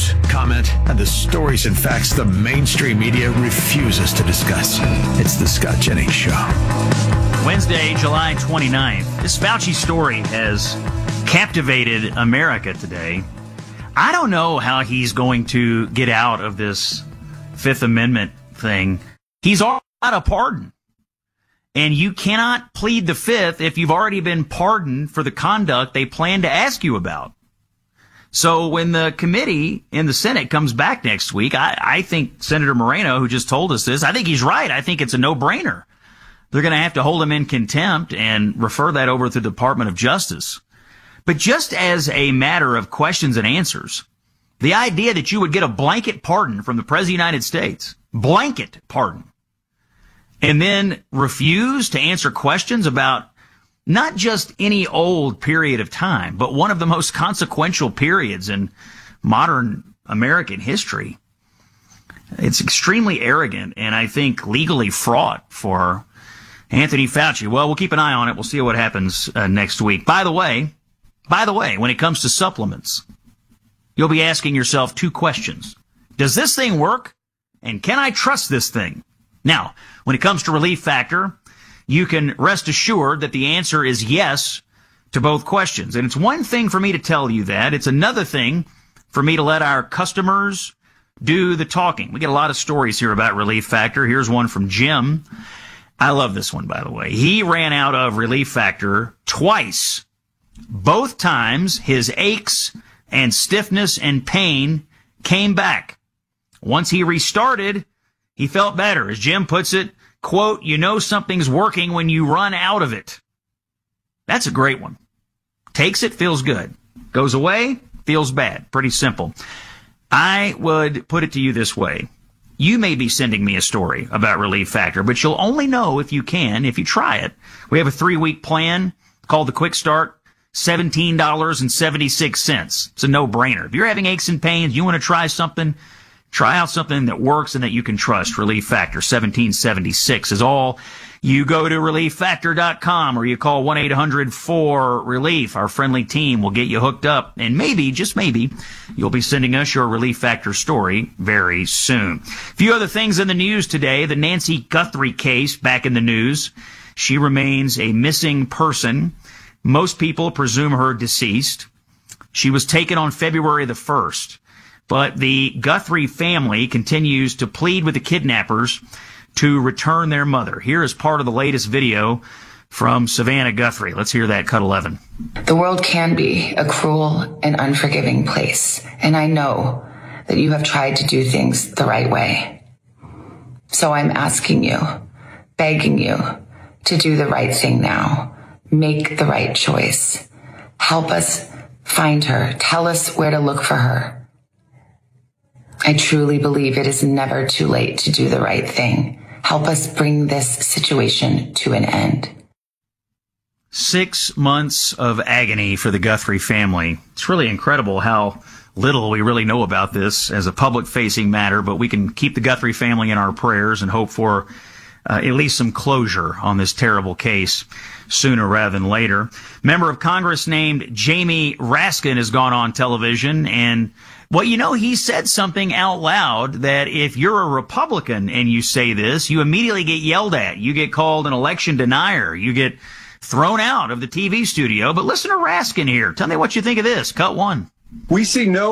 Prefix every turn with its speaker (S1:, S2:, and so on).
S1: news, comment, and the stories and facts the mainstream media refuses to discuss. It's the Scott Jennings Show.
S2: Wednesday, July 29th. This Fauci story has captivated America today. I don't know how he's going to get out of this Fifth Amendment thing. He's already got a pardon. And you cannot plead the Fifth if you've already been pardoned for the conduct they plan to ask you about. So when the committee in the Senate comes back next week, I think Senator Moreno, who just told us this, I think he's right. I think it's a no-brainer. They're going to have to hold him in contempt and refer that over to the Department of Justice. But just as a matter of questions and answers, the idea that you would get a blanket pardon from the President of the United States, blanket pardon, and then refuse to answer questions about not just any old period of time, but one of the most consequential periods in modern American history. It's extremely arrogant and I think legally fraught for Anthony Fauci. Well, we'll keep an eye on it. We'll see what happens next week. By the way, when it comes to supplements, you'll be asking yourself two questions. Does this thing work? And can I trust this thing? Now, when it comes to Relief Factor, you can rest assured that the answer is yes to both questions. And it's one thing for me to tell you that. It's another thing for me to let our customers do the talking. We get a lot of stories here about Relief Factor. Here's one from Jim. I love this one, by the way. He ran out of Relief Factor twice. Both times, his aches and stiffness and pain came back. Once he restarted, he felt better. As Jim puts it, quote, you know something's working when you run out of it. That's a great one. Takes it, feels good. Goes away, feels bad. Pretty simple. I would put it to you this way. You may be sending me a story about Relief Factor, but you'll only know if you try it. We have a 3-week plan called the Quick Start, $17.76. It's a no-brainer. If you're having aches and pains, you want to try something, try out something that works and that you can trust. Relief Factor, $17.76 is all. You go to ReliefFactor.com or you call 1-800-4RELIEF. Our friendly team will get you hooked up. And maybe, just maybe, you'll be sending us your Relief Factor story very soon. A few other things in the news today. The Nancy Guthrie case back in the news. She remains a missing person. Most people presume her deceased. She was taken on February the 1st. But the Guthrie family continues to plead with the kidnappers to return their mother. Here is part of the latest video from Savannah Guthrie. Let's hear that, cut 11.
S3: The world can be a cruel and unforgiving place, and I know that you have tried to do things the right way. So I'm asking you, begging you, to do the right thing now. Make the right choice. Help us find her. Tell us where to look for her. I truly believe it is never too late to do the right thing. Help us bring this situation to an end.
S2: 6 months of agony for the Guthrie family. It's really incredible how little we really know about this as a public-facing matter, but we can keep the Guthrie family in our prayers and hope for at least some closure on this terrible case sooner rather than later. Member of Congress named Jamie Raskin has gone on television and, well, you know, he said something out loud that if you're a Republican and you say this, you immediately get yelled at. You get called an election denier. You get thrown out of the TV studio. But listen to Raskin here. Tell me what you think of this. Cut 1.
S4: We see no